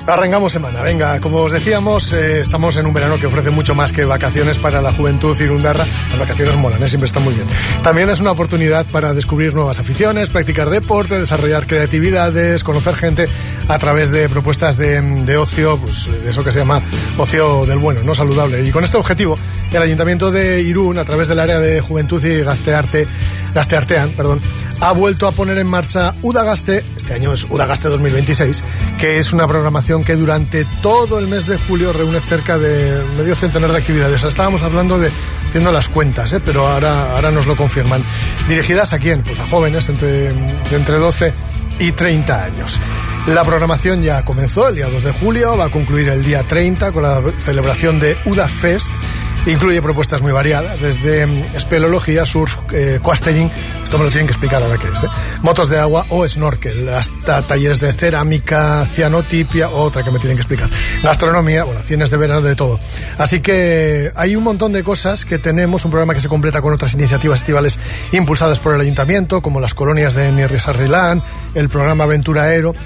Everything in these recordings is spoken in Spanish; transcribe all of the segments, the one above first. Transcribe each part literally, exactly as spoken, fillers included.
Arrancamos semana, venga, como os decíamos, eh, estamos en un verano que ofrece mucho más que vacaciones para la juventud irundarra. Las vacaciones molan, ¿eh? Siempre están muy bien. También es una oportunidad para descubrir nuevas aficiones, practicar deporte, desarrollar creatividades, conocer gente a través de propuestas de, de ocio, pues de eso que se llama ocio del bueno, no saludable. Y con este objetivo, el Ayuntamiento de Irún, a través del área de Juventud y Gaztearte, Gazteartean, perdón, ha vuelto a poner en marcha Udagaste, este año es Udagaste dos mil veintiséis, que es una programación que durante todo el mes de julio reúne cerca de medio centenar de actividades. Estábamos hablando de haciendo las cuentas, ¿eh? Pero ahora, ahora nos lo confirman. ¿Dirigidas a quién? Pues a jóvenes entre, de entre doce y treinta años. La programación ya comenzó el día dos de julio, va a concluir el día treinta con la celebración de Udafest. Incluye propuestas muy variadas, desde espeleología, surf, eh, coastering, esto me lo tienen que explicar ahora qué es, ¿eh? motos de agua o snorkel, hasta talleres de cerámica, cianotipia, otra que me tienen que explicar, gastronomía, bueno, cines de verano, de todo. Así que hay un montón de cosas que tenemos, un programa que se completa con otras iniciativas estivales impulsadas por el Ayuntamiento, como las colonias de Nirrisarrilán, el programa Aventura Aero.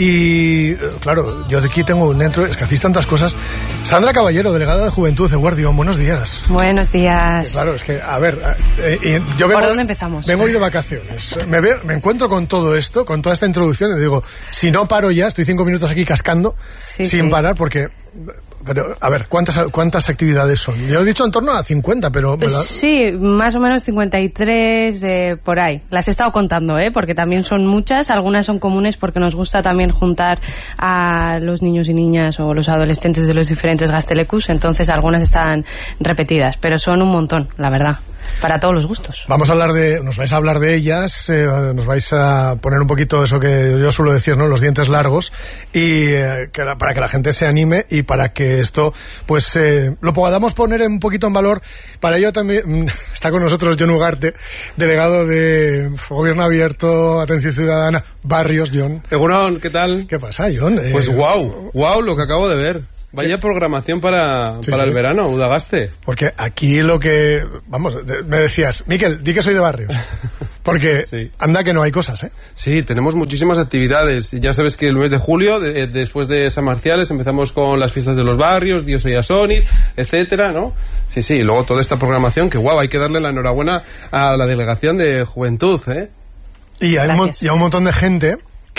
Y, claro, yo de aquí tengo un dentro, es que hacéis tantas cosas. Sandra Caballero, delegada de Juventud de Guardión, buenos días. Buenos días. Claro, es que, a ver, eh, eh, yo vengo... ¿Por dónde empezamos? Vengo hoy de vacaciones. Me, veo, me encuentro con todo esto, con toda esta introducción, y digo, si no paro ya, estoy cinco minutos aquí cascando, sí, sin sí. parar, porque... Pero, a ver, ¿cuántas cuántas actividades son? Yo he dicho en torno a cincuenta, pero... La... Sí, más o menos cincuenta y tres, eh, por ahí. Las he estado contando, ¿eh? Porque también son muchas. Algunas son comunes porque nos gusta también juntar a los niños y niñas o los adolescentes de los diferentes Gastelecus. Entonces, algunas están repetidas, pero son un montón, la verdad. Para todos los gustos. Vamos a hablar de, nos vais a hablar de ellas, eh, nos vais a poner un poquito eso que yo suelo decir, ¿no? Los dientes largos, y eh, que la, para que la gente se anime y para que esto, pues, eh, lo podamos poner un poquito en valor. Para ello también está con nosotros Jon Ugarte, delegado de Gobierno Abierto, Atención Ciudadana, Barrios. Jon. Egunon, ¿qué tal? ¿Qué pasa, Jon? Eh, pues wow, wow, lo que acabo de ver. Vaya ¿Qué? programación para, sí, para sí. el verano, Udagaste. Porque aquí lo que... Vamos, me decías, Miquel, di que soy de Barrios. Porque sí. anda que no hay cosas, ¿eh? Sí, tenemos muchísimas actividades. Ya sabes que el mes de julio, de, después de San Marciales, empezamos con las fiestas de los barrios, Dios y Asonis, etcétera, ¿no? Sí, sí, y luego toda esta programación que, guau, hay que darle la enhorabuena a la Delegación de Juventud, ¿eh? Y hay, un, y hay un montón de gente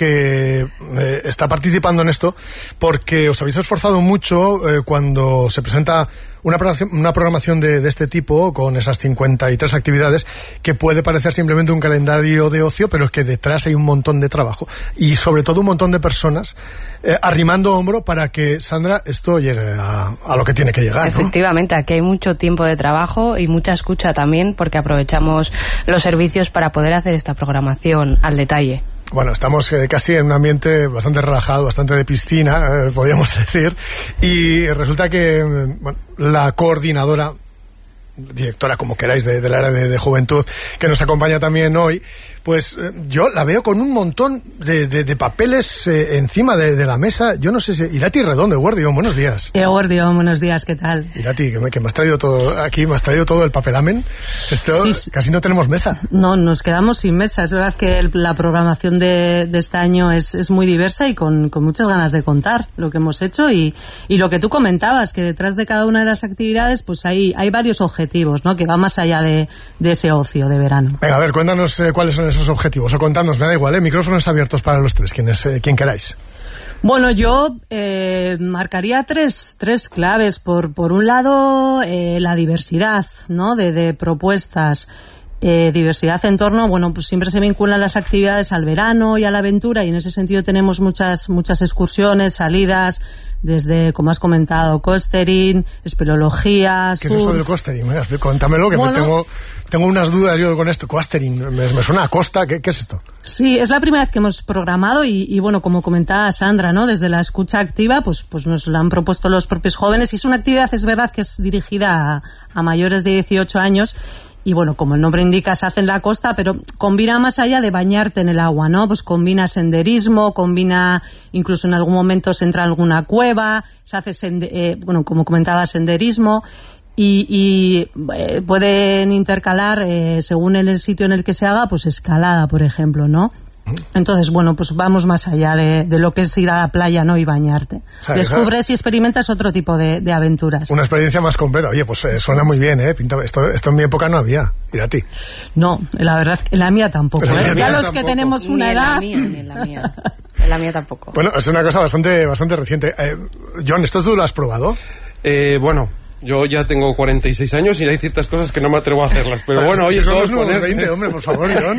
que eh, está participando en esto porque os habéis esforzado mucho eh, cuando se presenta una programación, una programación de, de este tipo, con esas cincuenta y tres actividades, que puede parecer simplemente un calendario de ocio, pero es que detrás hay un montón de trabajo y sobre todo un montón de personas eh, arrimando hombro para que, Sandra, esto llegue a, a lo que tiene que llegar, ¿no? Efectivamente, aquí hay mucho tiempo de trabajo y mucha escucha también, porque aprovechamos los servicios para poder hacer esta programación al detalle. Bueno, estamos eh, casi en un ambiente bastante relajado, bastante de piscina, eh, podríamos decir, y resulta que eh, bueno, la coordinadora, directora, como queráis, de, del área de, de juventud, que nos acompaña también hoy, pues eh, yo la veo con un montón de, de, de papeles eh, encima de, de la mesa. Yo no sé si... Irati Redondo, Guardión, buenos días. Eh, Guardión, buenos días, ¿qué tal? Irati, que me, que me has traído todo aquí, me has traído todo el papelamen. Esto sí, casi no tenemos mesa. No, nos quedamos sin mesa. Es verdad que el, la programación de, de este año es, es muy diversa y con, con muchas ganas de contar lo que hemos hecho y, y lo que tú comentabas, que detrás de cada una de las actividades pues hay, hay varios objetivos, ¿no? Que van más allá de, de ese ocio de verano. Venga, a ver, cuéntanos eh, cuáles son esos objetivos, o contadnos, me da igual, ¿eh? Micrófonos abiertos para los tres, quien, es, eh, quien queráis. Bueno, yo eh, marcaría tres, tres claves. Por, por un lado, eh, la diversidad, ¿no? De, de propuestas. Eh, diversidad en torno, bueno, pues siempre se vinculan las actividades al verano y a la aventura, y en ese sentido tenemos muchas, muchas excursiones, salidas, desde, como has comentado, coastering, espeleología, ¿Qué surf. Es eso del coastering? Mira, cuéntamelo, que bueno, me tengo, tengo unas dudas yo con esto. Coastering, me, me suena a costa, ¿qué, ¿qué es esto? Sí, es la primera vez que hemos programado y, y bueno, como comentaba Sandra, ¿no? Desde la escucha activa, pues, pues nos la han propuesto los propios jóvenes, y es una actividad, es verdad, que es dirigida a, a mayores de dieciocho años. Y bueno, como el nombre indica, se hace en la costa, pero combina más allá de bañarte en el agua, ¿no? Pues combina senderismo, combina, incluso en algún momento se entra en alguna cueva, se hace, sende, eh, bueno, como comentaba, senderismo, y, y eh, pueden intercalar, eh, según el sitio en el que se haga, pues escalada, por ejemplo, ¿no? Entonces, bueno, pues vamos más allá de, de lo que es ir a la playa, ¿no? Y bañarte. O sea, descubres esa... y experimentas otro tipo de, de aventuras. Una experiencia más completa. Oye, pues eh, suena muy bien, ¿eh? Pinta... Esto, esto en mi época no había. Ir a ti. No, la verdad, en la mía tampoco. ¿eh? Ya los tampoco. Que tenemos una ni edad... En la mía, ni en la mía. En la mía tampoco. Bueno, es una cosa bastante, bastante reciente. Eh, John, ¿esto tú lo has probado? Eh, bueno... Yo ya tengo cuarenta y seis años y hay ciertas cosas que no me atrevo a hacerlas. Pero bueno, oye, si todos somos ponerse... veinte, hombre, por favor, John.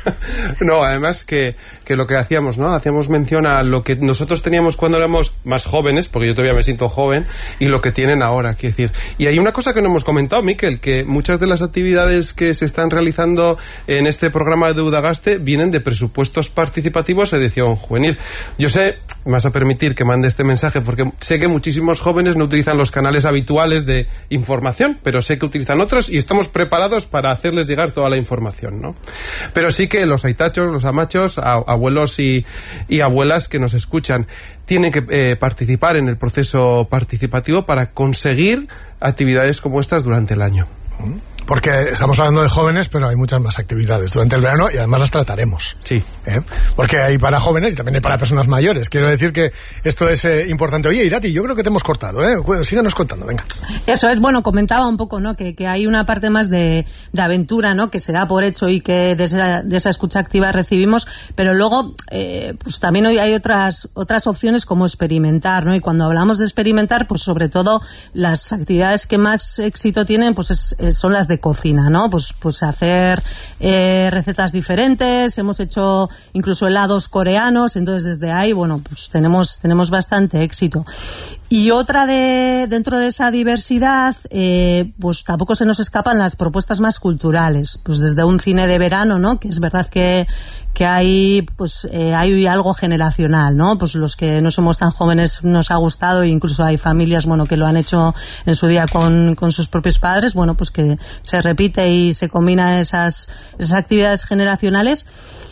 No, además que, que lo que hacíamos, ¿no? Hacíamos mención a lo que nosotros teníamos cuando éramos más jóvenes, porque yo todavía me siento joven, y lo que tienen ahora, quiero decir. Y hay una cosa que no hemos comentado, Miquel, que muchas de las actividades que se están realizando en este programa de Udagaste vienen de presupuestos participativos edición juvenil. Yo sé, me vas a permitir que mande este mensaje, porque sé que muchísimos jóvenes no utilizan los canales habituales de información, pero sé que utilizan otros y estamos preparados para hacerles llegar toda la información, ¿no? Pero sí que los aitachos, los amachos, a, abuelos y, y abuelas que nos escuchan tienen que eh, participar en el proceso participativo para conseguir actividades como estas durante el año. Porque estamos hablando de jóvenes, pero hay muchas más actividades durante el verano y además las trataremos. Sí. ¿Eh? Porque hay para jóvenes y también hay para personas mayores. Quiero decir que esto es eh, importante. Oye, Irati, yo creo que te hemos cortado, ¿eh? Síganos contando, venga. Eso es, bueno, comentaba un poco, ¿no? Que, que hay una parte más de, de aventura, ¿no? Que se da por hecho y que de esa, de esa escucha activa recibimos, pero luego, eh, pues también hoy hay otras, otras opciones como experimentar, ¿no? Y cuando hablamos de experimentar, pues sobre todo las actividades que más éxito tienen, pues es, es, son las de cocina, ¿no? Pues, pues hacer eh, recetas diferentes, hemos hecho incluso helados coreanos, entonces desde ahí, bueno, pues tenemos, tenemos bastante éxito. Y otra de, dentro de esa diversidad, eh, pues tampoco se nos escapan las propuestas más culturales, pues desde un cine de verano, ¿no? Que es verdad que, que hay, pues, eh, hay algo generacional, ¿no? Pues los que no somos tan jóvenes nos ha gustado e incluso hay familias, bueno, que lo han hecho en su día con, con sus propios padres, bueno, pues que se repite y se combinan esas, esas actividades generacionales.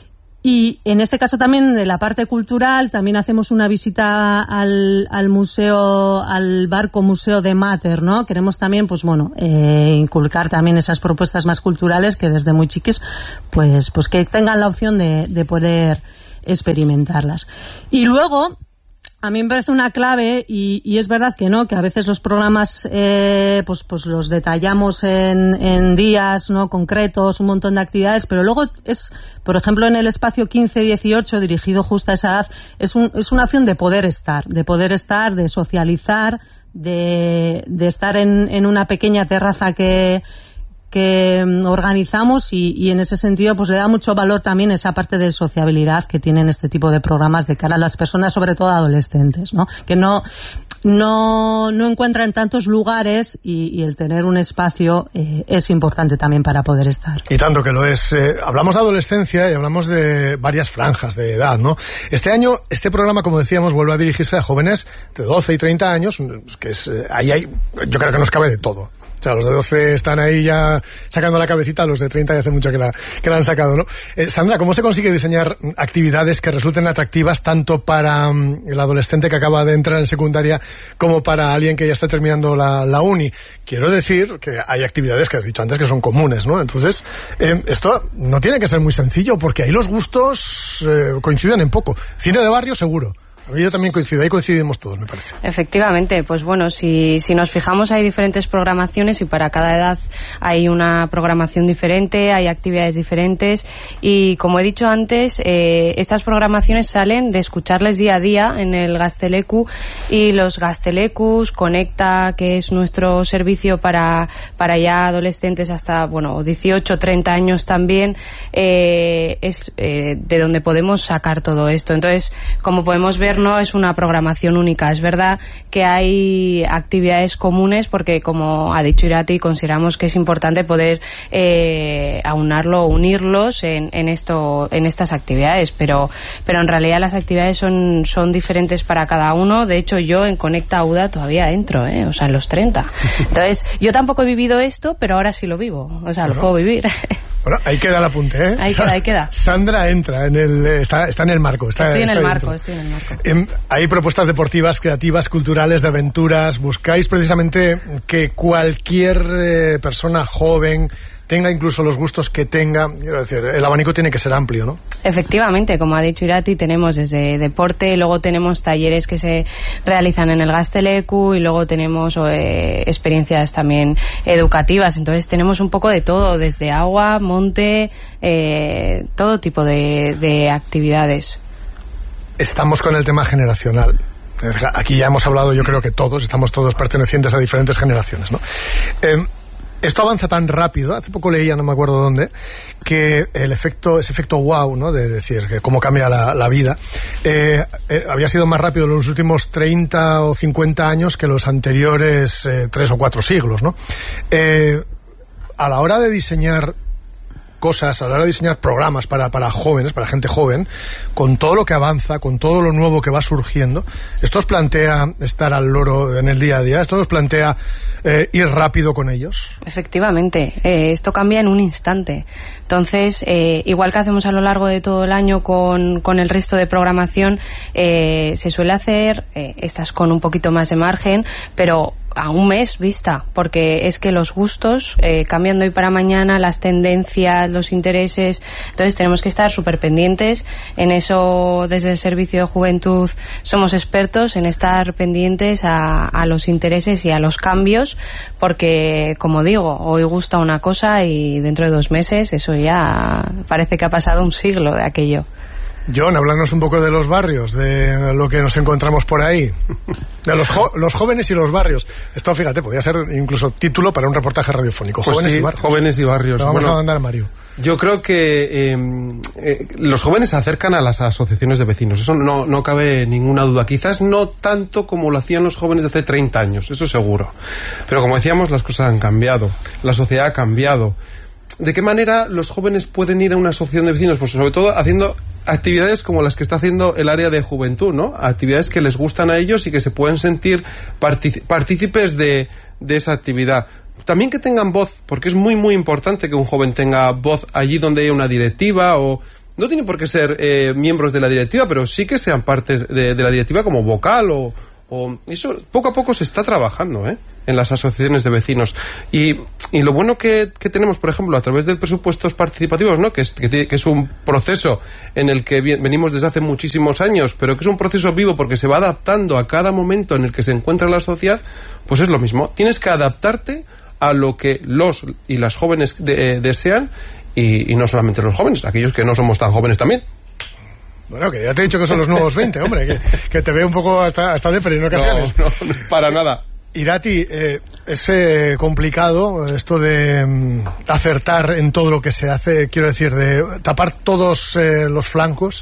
Y en este caso también de la parte cultural también hacemos una visita al, al museo, al barco museo de Mater, ¿no? Queremos también, pues bueno, eh, inculcar también esas propuestas más culturales que desde muy chiquis, pues, pues que tengan la opción de, de poder experimentarlas. Y luego, a mí me parece una clave y, y es verdad que no, que a veces los programas eh, pues pues los detallamos en, en días no concretos, un montón de actividades, pero luego es, por ejemplo, en el espacio quince dieciocho dirigido justo a esa edad, es un, es una acción de poder estar, de poder estar, de socializar, de, de estar en, en una pequeña terraza que que organizamos y, y en ese sentido pues le da mucho valor también esa parte de sociabilidad que tienen este tipo de programas de cara a las personas, sobre todo adolescentes, ¿no? Que no no no encuentran tantos lugares y, y el tener un espacio eh, es importante también para poder estar. Y tanto que lo es. Eh, hablamos de adolescencia y hablamos de varias franjas de edad, ¿no? Este año, este programa, como decíamos, vuelve a dirigirse a jóvenes de doce y treinta años, que es, eh, ahí hay, yo creo que nos cabe de todo. O sea, los de doce están ahí ya sacando la cabecita, los de treinta ya hace mucho que la, que la han sacado, ¿no? Eh, Sandra, ¿cómo se consigue diseñar actividades que resulten atractivas tanto para um, el adolescente que acaba de entrar en secundaria como para alguien que ya está terminando la, la uni? Quiero decir que hay actividades que has dicho antes que son comunes, ¿no? Entonces, eh, esto no tiene que ser muy sencillo porque ahí los gustos eh, coinciden en poco. Cine de barrio, seguro. Yo también coincido, ahí coincidimos todos, me parece. Efectivamente, pues bueno, si, si nos fijamos hay diferentes programaciones y para cada edad hay una programación diferente, hay actividades diferentes y como he dicho antes, eh, estas programaciones salen de escucharles día a día en el Gazteleku y los Gaztelecus, Conecta, que es nuestro servicio para, para ya adolescentes hasta, bueno, dieciocho, treinta años también, eh, es eh, de donde podemos sacar todo esto. Entonces, como podemos ver, no es una programación única. Es verdad que hay actividades comunes porque, como ha dicho Irati, consideramos que es importante poder eh, aunarlo o unirlos en, en esto, en estas actividades, pero, pero en realidad las actividades son, son diferentes para cada uno. De hecho, yo en Conecta UDA todavía entro, ¿eh? O sea, en los treinta. Entonces, yo tampoco he vivido esto, pero ahora sí lo vivo. O sea, lo puedo vivir. Bueno, ahí queda el apunte, ¿eh? Ahí queda, ahí queda. Sandra entra en el, está, está en el marco. Está, estoy en está el dentro. marco, estoy en el marco. Eh, hay propuestas deportivas, creativas, culturales, de aventuras. Buscáis precisamente que cualquier eh, persona joven tenga incluso los gustos que tenga. Quiero decir, el abanico tiene que ser amplio, ¿no? Efectivamente, como ha dicho Irati, tenemos desde deporte, luego tenemos talleres que se realizan en el Gazteleku y luego tenemos eh, experiencias también educativas. Entonces tenemos un poco de todo, desde agua, monte, eh, todo tipo de, de actividades. Estamos con el tema generacional. Aquí ya hemos hablado, yo creo que todos, estamos todos pertenecientes a diferentes generaciones, ¿no? Eh, esto avanza tan rápido, hace poco leía, no me acuerdo dónde, que el efecto, ese efecto wow, ¿no? De decir que cómo cambia la, la vida, eh, eh, había sido más rápido en los últimos treinta o cincuenta años que los anteriores eh, tres o cuatro siglos, ¿no? Eh, a la hora de diseñar cosas, a la hora de diseñar programas para, para jóvenes, para gente joven, con todo lo que avanza, con todo lo nuevo que va surgiendo, ¿esto os plantea estar al loro en el día a día? ¿Esto os plantea eh, ir rápido con ellos? Efectivamente, eh, esto cambia en un instante. Entonces, eh, igual que hacemos a lo largo de todo el año con, con el resto de programación, eh, se suele hacer, eh, estas con un poquito más de margen, pero a un mes vista, porque es que los gustos eh, cambian de hoy para mañana, las tendencias, los intereses, entonces tenemos que estar súper pendientes en eso. Desde el Servicio de Juventud somos expertos en estar pendientes a, a los intereses y a los cambios, porque como digo, hoy gusta una cosa y dentro de dos meses eso ya parece que ha pasado un siglo de aquello. John, háblanos un poco de los barrios, de lo que nos encontramos por ahí, de los, jo- los jóvenes y los barrios. Esto, fíjate, podría ser incluso título para un reportaje radiofónico. Pues jóvenes sí, y barrios. Jóvenes y barrios. Lo vamos bueno, a mandar a Mario. Yo creo que eh, eh, los jóvenes se acercan a las asociaciones de vecinos, eso no, no cabe ninguna duda. Quizás no tanto como lo hacían los jóvenes de hace treinta años, eso seguro. Pero como decíamos, las cosas han cambiado, la sociedad ha cambiado. ¿De qué manera los jóvenes pueden ir a una asociación de vecinos? Pues sobre todo haciendo actividades como las que está haciendo el área de juventud, ¿no? Actividades que les gustan a ellos y que se pueden sentir partic- partícipes de, de esa actividad. También que tengan voz, porque es muy muy importante que un joven tenga voz allí donde hay una directiva, o no tienen por qué ser eh, miembros de la directiva, pero sí que sean parte de, de la directiva como vocal o, o eso poco a poco se está trabajando, ¿eh? En las asociaciones de vecinos. Y, y lo bueno que, que tenemos, por ejemplo, a través del presupuestos participativos, ¿no? que, es, que, que es un proceso en el que venimos desde hace muchísimos años, pero que es un proceso vivo porque se va adaptando a cada momento en el que se encuentra la sociedad, pues es lo mismo. Tienes que adaptarte a lo que los y las jóvenes de, eh, desean, y, y no solamente los jóvenes, aquellos que no somos tan jóvenes también. Bueno, que ya te he dicho que son los nuevos veinte, hombre, que, que te veo un poco hasta, hasta de en ocasiones. No, no, para nada. Irati, eh, es eh, complicado esto de mm, acertar en todo lo que se hace, quiero decir, de tapar todos eh, los flancos.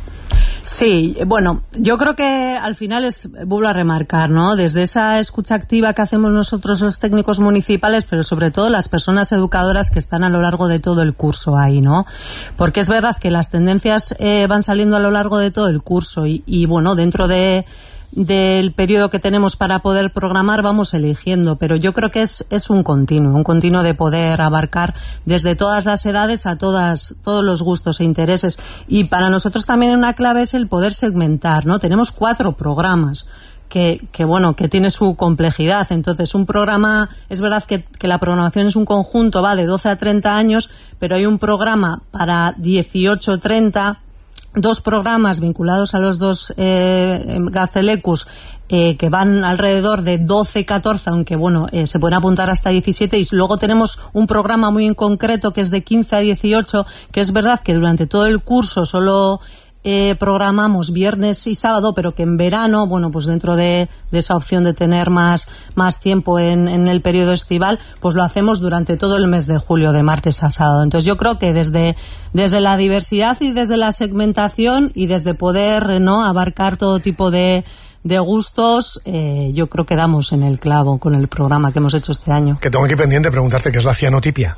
Sí, bueno, yo creo que al final es, vuelvo a remarcar, ¿no? Desde esa escucha activa que hacemos nosotros los técnicos municipales, pero sobre todo las personas educadoras que están a lo largo de todo el curso ahí, ¿no? Porque es verdad que las tendencias eh, van saliendo a lo largo de todo el curso y, y bueno, dentro de del periodo que tenemos para poder programar vamos eligiendo, pero yo creo que es, es un continuo, un continuo de poder abarcar desde todas las edades a todas, todos los gustos e intereses. Y para nosotros también una clave es el poder segmentar, ¿no? Tenemos cuatro programas que, que bueno, que tiene su complejidad. Entonces, un programa, es verdad que, que la programación es un conjunto, va de doce a treinta años, pero hay un programa para dieciocho a treinta, dos programas vinculados a los dos eh, Gaztelekus eh, que van alrededor de doce a catorce, aunque bueno, eh, se pueden apuntar hasta diecisiete, y luego tenemos un programa muy en concreto que es de quince a dieciocho, que es verdad que durante todo el curso solo Eh, programamos viernes y sábado, pero que en verano, bueno, pues dentro de, de esa opción de tener más, más tiempo en, en el periodo estival, pues lo hacemos durante todo el mes de julio, de martes a sábado. Entonces yo creo que desde, desde la diversidad y desde la segmentación y desde poder, ¿no?, abarcar todo tipo de, de gustos, eh, yo creo que damos en el clavo con el programa que hemos hecho este año. Que tengo aquí pendiente preguntarte qué es la cianotipia.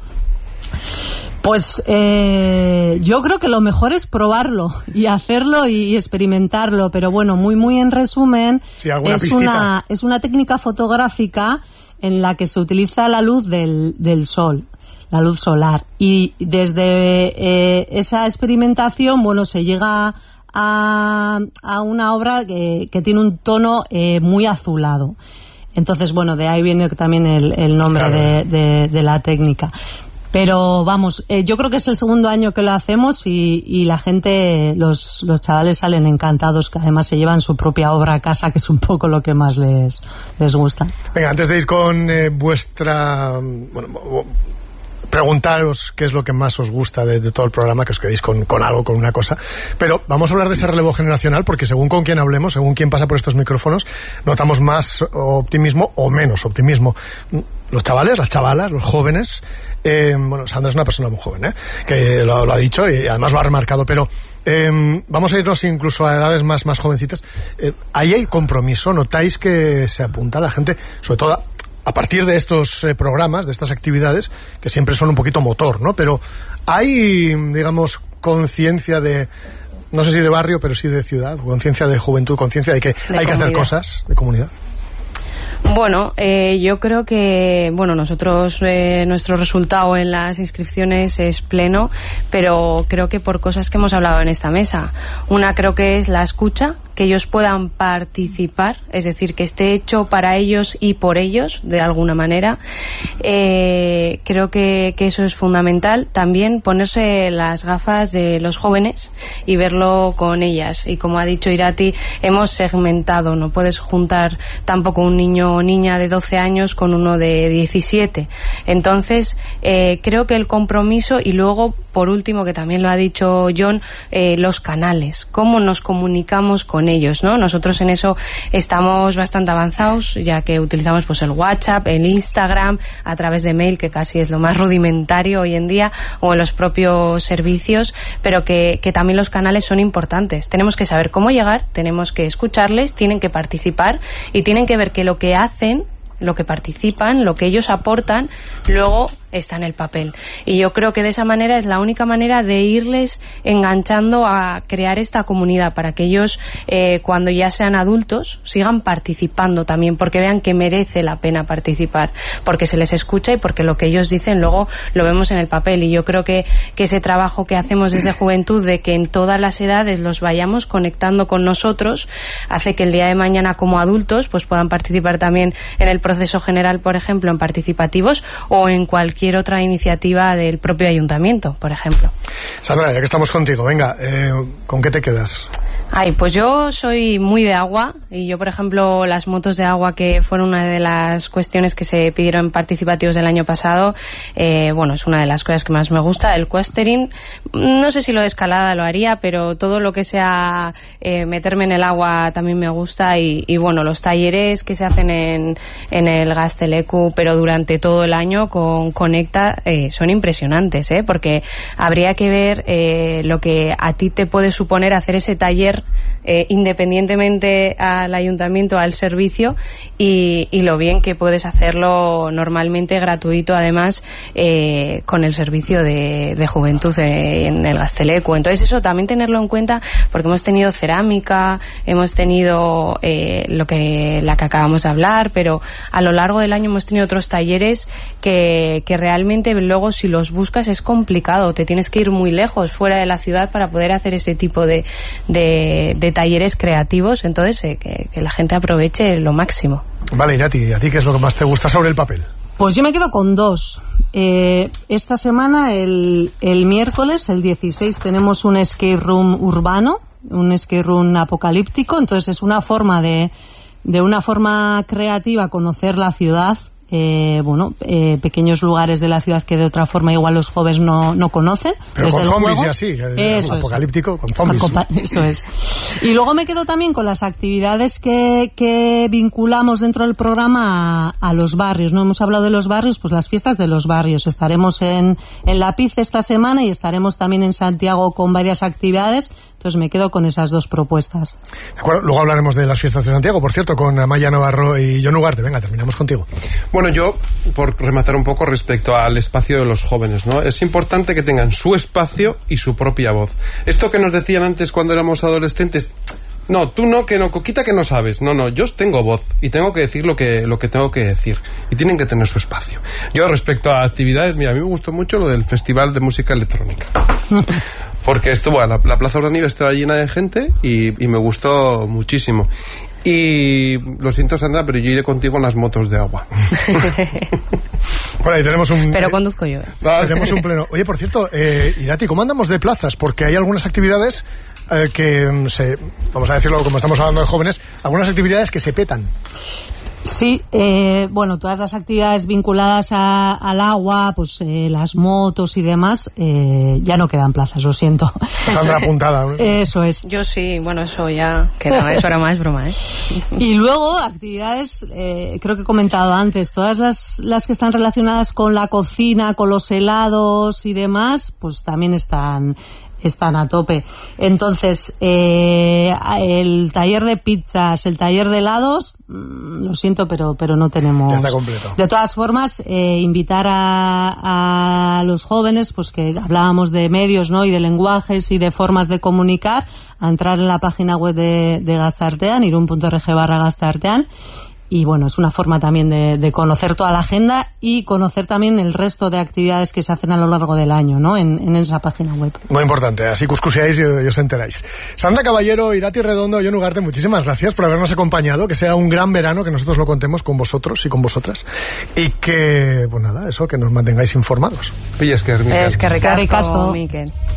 Pues eh, yo creo que lo mejor es probarlo y hacerlo y experimentarlo, pero bueno, muy muy en resumen, sí, es pistita? una es una técnica fotográfica en la que se utiliza la luz del, del sol, la luz solar, y desde eh, esa experimentación, bueno, se llega a, a una obra que, que tiene un tono eh, muy azulado. Entonces, bueno, de ahí viene también el, el nombre, claro, de, de, de la técnica. Pero vamos, eh, yo creo que es el segundo año que lo hacemos y, y la gente, los, los chavales salen encantados, que además se llevan su propia obra a casa, que es un poco lo que más les, les gusta. Venga, antes de ir con eh, vuestra... Bueno, preguntaros qué es lo que más os gusta de, de todo el programa, que os quedéis con, con algo, con una cosa. Pero vamos a hablar de ese relevo generacional, porque según con quién hablemos, según quién pasa por estos micrófonos, notamos más optimismo o menos optimismo. Los chavales, las chavalas, los jóvenes... Eh, bueno, Sandra es una persona muy joven, ¿eh? Que lo, lo ha dicho y además lo ha remarcado, pero eh, vamos a irnos incluso a edades más, más jovencitas. Eh, ¿Ahí hay compromiso? ¿Notáis que se apunta la gente, sobre todo a, a partir de estos eh, programas, de estas actividades, que siempre son un poquito motor, ¿no? Pero hay, digamos, conciencia de... No sé si de barrio, pero sí de ciudad, conciencia de juventud, conciencia de que de hay comunidad. Que hacer cosas de comunidad. Bueno, eh, yo creo que, bueno, nosotros, eh, nuestro resultado en las inscripciones es pleno, pero creo que por cosas que hemos hablado en esta mesa. Una creo que es la escucha, que ellos puedan participar, es decir, que esté hecho para ellos y por ellos, de alguna manera. Eh, creo que, que eso es fundamental. También ponerse las gafas de los jóvenes y verlo con ellas. Y como ha dicho Irati, hemos segmentado, no puedes juntar tampoco un niño o niña de doce años con uno de diecisiete. Entonces, eh, creo que el compromiso, y luego, por último, que también lo ha dicho John, eh, los canales, cómo nos comunicamos con ellos, ¿no? Nosotros en eso estamos bastante avanzados, ya que utilizamos pues el WhatsApp, el Instagram, a través de mail, que casi es lo más rudimentario hoy en día, o en los propios servicios, pero que, que también los canales son importantes. Tenemos que saber cómo llegar, tenemos que escucharles, tienen que participar y tienen que ver que lo que hacen, lo que participan, lo que ellos aportan, luego está en el papel. Y yo creo que de esa manera es la única manera de irles enganchando a crear esta comunidad, para que ellos, eh, cuando ya sean adultos, sigan participando también, porque vean que merece la pena participar, porque se les escucha y porque lo que ellos dicen luego lo vemos en el papel. Y yo creo que, que ese trabajo que hacemos desde Juventud, de que en todas las edades los vayamos conectando con nosotros, hace que el día de mañana, como adultos, pues puedan participar también en el proceso general, por ejemplo, en participativos, o en cualquier otra iniciativa del propio ayuntamiento, por ejemplo. Sandra, ya que estamos contigo, venga, eh, ¿con qué te quedas? Ay, pues yo soy muy de agua, y yo, por ejemplo, las motos de agua, que fueron una de las cuestiones que se pidieron en participativos del año pasado, eh, bueno, es una de las cosas que más me gusta. El questering, no sé si lo de escalada lo haría, pero todo lo que sea eh, meterme en el agua también me gusta, y, y bueno, los talleres que se hacen en, en el Gazteleku, pero durante todo el año con Conecta, eh, son impresionantes, ¿eh? Porque habría que ver eh, lo que a ti te puede suponer hacer ese taller, Eh, independientemente al ayuntamiento, al servicio, y, y lo bien que puedes hacerlo normalmente gratuito, además, eh, con el servicio de, de juventud eh, en el Gazteleku. Entonces eso también tenerlo en cuenta, porque hemos tenido cerámica, hemos tenido eh, lo que la que acabamos de hablar, pero a lo largo del año hemos tenido otros talleres que, que realmente luego, si los buscas, es complicado, te tienes que ir muy lejos, fuera de la ciudad, para poder hacer ese tipo de, de de talleres creativos. Entonces eh, que, que la gente aproveche lo máximo. Vale, Irati, ¿a ti qué es lo que más te gusta sobre el papel? Pues yo me quedo con dos. Eh, esta semana, el, el miércoles, el dieciséis, tenemos un escape room urbano, un escape room apocalíptico. Entonces es una forma de, de una forma creativa, conocer la ciudad. Eh, bueno, eh, pequeños lugares de la ciudad que de otra forma igual los jóvenes no, no conocen. Pero desde con el zombies juego. Y así, eh, eso apocalíptico, es. con zombies. Acopa- eso es. Y luego me quedo también con las actividades que, que vinculamos dentro del programa a, a los barrios. No hemos hablado de los barrios, pues las fiestas de los barrios. Estaremos en, en La Piz esta semana y estaremos también en Santiago con varias actividades. Entonces me quedo con esas dos propuestas. De acuerdo, luego hablaremos de las fiestas de Santiago, por cierto, con Amaya Navarro y John Ugarte. Venga, terminamos contigo. Bueno, yo, por rematar un poco respecto al espacio de los jóvenes, ¿no? Es importante que tengan su espacio y su propia voz. Esto que nos decían antes cuando éramos adolescentes, no, tú no, que no, Coquita, que no sabes. No, no, yo tengo voz y tengo que decir lo que, lo que tengo que decir. Y tienen que tener su espacio. Yo, respecto a actividades, mira, a mí me gustó mucho lo del Festival de Música Electrónica. Porque estuvo, la, la Plaza Urdanibia estaba llena de gente y, y me gustó muchísimo. Y lo siento, Sandra, pero yo iré contigo en las motos de agua. Por ahí tenemos un... Pero eh, conduzco yo. Vale. Tenemos un pleno. Oye, por cierto, eh, Irati, ¿cómo andamos de plazas? Porque hay algunas actividades eh, que se... Vamos a decirlo como estamos hablando de jóvenes, algunas actividades que se petan. Sí, eh, bueno, todas las actividades vinculadas a, al agua, pues eh, las motos y demás, eh, ya no quedan plazas, lo siento. Sandra apuntada. ¿no? Eso es. Yo sí, bueno, eso ya queda, eso era más broma, ¿eh? Y luego, actividades, eh, creo que he comentado antes, todas las, las que están relacionadas con la cocina, con los helados y demás, pues también están... están a tope. Entonces, eh, el taller de pizzas, el taller de helados, mmm, lo siento, pero pero no tenemos. Ya está completo. De todas formas, eh, invitar a, a los jóvenes, pues que hablábamos de medios, ¿no? Y de lenguajes y de formas de comunicar, a entrar en la página web de, de Gazteartean, irun punto org barra Gazteartean. Y bueno, es una forma también de, de conocer toda la agenda y conocer también el resto de actividades que se hacen a lo largo del año, ¿no? En, en esa página web. Muy importante, así cuscuseáis y, y os enteráis. Sandra Caballero, Irati Redondo, Jon Ugarte, muchísimas gracias por habernos acompañado, que sea un gran verano, que nosotros lo contemos con vosotros y con vosotras, y que, pues nada, eso, que nos mantengáis informados. Pillas que Es que ricasco, Eskerrik asko. Miquel.